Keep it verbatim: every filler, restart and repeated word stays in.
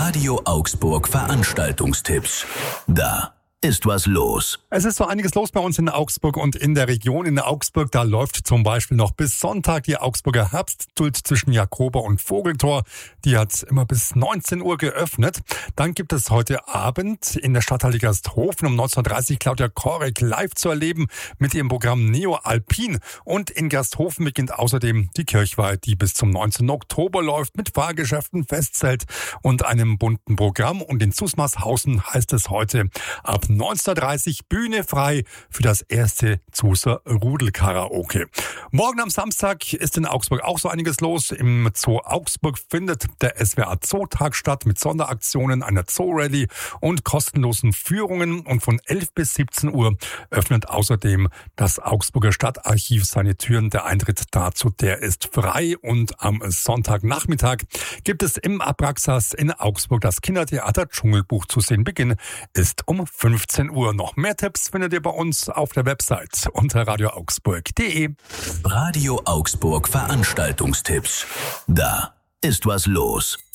Radio Augsburg Veranstaltungstipps. Da ist was los. Es ist so einiges los bei uns in Augsburg und in der Region. In Augsburg, da läuft zum Beispiel noch bis Sonntag die Augsburger Herbstduld zwischen Jakober und Vogeltor. Die hat immer bis neunzehn Uhr geöffnet. Dann gibt es heute Abend in der Stadthalle Gersthofen um neunzehn Uhr dreißig Claudia Korek live zu erleben mit ihrem Programm Neo Alpin. Und in Gersthofen beginnt außerdem die Kirchweih, die bis zum neunzehnten Oktober läuft mit Fahrgeschäften, Festzelt und einem bunten Programm. Und in Zusmarshausen heißt es heute ab neunzehn Uhr dreißig Bühne frei für das erste Zuser Rudelkaraoke. Morgen am Samstag ist in Augsburg auch so einiges los. Im Zoo Augsburg findet der S W R Zootag statt mit Sonderaktionen, einer Zoo-Rallye und kostenlosen Führungen. Und von elf bis siebzehn Uhr öffnet außerdem das Augsburger Stadtarchiv seine Türen. Der Eintritt dazu, der ist frei. Und am Sonntagnachmittag gibt es im Abraxas in Augsburg das Kindertheater Dschungelbuch zu sehen. Beginn ist um fünfzehn Uhr. Noch mehr Tipps findet ihr bei uns auf der Website unter radio augsburg punkt de. Radio Augsburg Veranstaltungstipps. Da ist was los.